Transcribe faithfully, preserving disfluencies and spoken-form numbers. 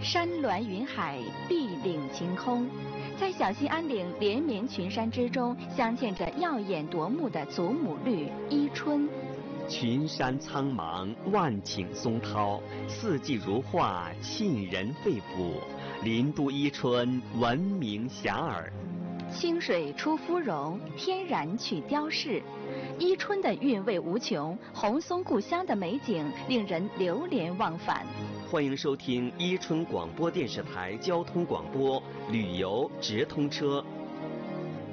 山峦云海，碧岭晴空。在小兴安岭连绵群山之中，镶嵌着耀眼夺目的祖母绿伊春。 群山苍茫，万顷松涛，四季如画，沁人肺腑。林都伊春，闻名遐迩。 清水出芙蓉，天然去雕饰。伊春的韵味无穷，红松故乡的美景令人流连忘返。 欢迎收听伊春广播电视台交通广播旅游直通车。